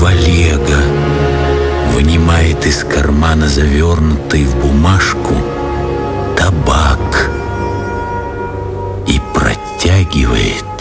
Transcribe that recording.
Валега вынимает из кармана завернутый в бумажку табак и протягивает